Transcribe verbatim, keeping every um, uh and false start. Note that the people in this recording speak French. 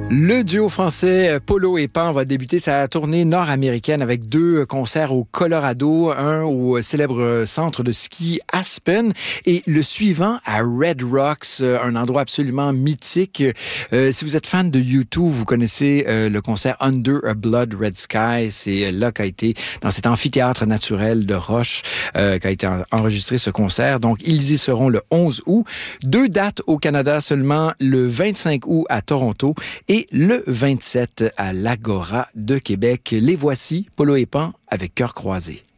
Le duo français Polo et Pan va débuter sa tournée nord-américaine avec deux concerts au Colorado, un au célèbre centre de ski Aspen et le suivant à Red Rocks, un endroit absolument mythique. Euh, si vous êtes fan de U deux, vous connaissez euh, le concert Under a Blood Red Sky. C'est là qu'a été, dans cet amphithéâtre naturel de roche, euh, qu'a été en- enregistré ce concert. Donc, ils y seront le onze août. Deux dates au Canada seulement, le vingt-cinq août à Toronto et le vingt-sept à l'Agora de Québec. Les voici, Polo et Pan, avec Cœur croisé.